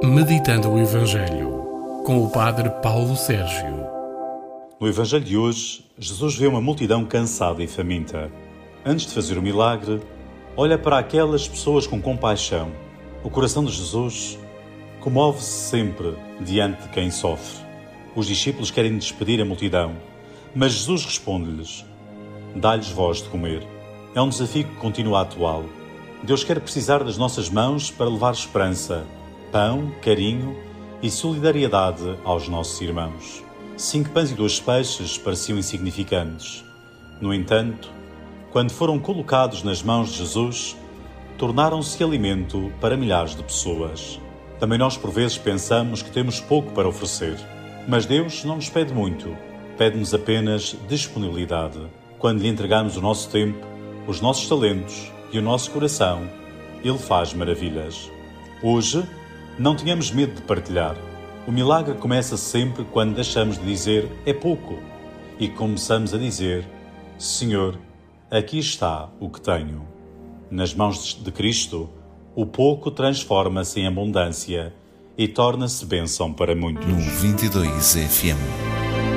Meditando o Evangelho, com o Padre Paulo Sérgio. No Evangelho de hoje, Jesus vê uma multidão cansada e faminta. Antes de fazer o milagre, olha para aquelas pessoas com compaixão. O coração de Jesus comove-se sempre diante de quem sofre. Os discípulos querem despedir a multidão, mas Jesus responde-lhes: dá-lhes voz de comer. É um desafio que continua atual. Deus quer precisar das nossas mãos para levar esperança, pão, carinho e solidariedade aos nossos irmãos. 5 pães e 2 peixes pareciam insignificantes. No entanto, quando foram colocados nas mãos de Jesus, tornaram-se alimento para milhares de pessoas. Também nós, por vezes, pensamos que temos pouco para oferecer. Mas Deus não nos pede muito, pede-nos apenas disponibilidade. Quando lhe entregamos o nosso tempo, os nossos talentos e o nosso coração, Ele faz maravilhas. Hoje, não tenhamos medo de partilhar. O milagre começa sempre quando deixamos de dizer é pouco e começamos a dizer: Senhor, aqui está o que tenho. Nas mãos de Cristo, o pouco transforma-se em abundância e torna-se bênção para muitos. No 22 FM.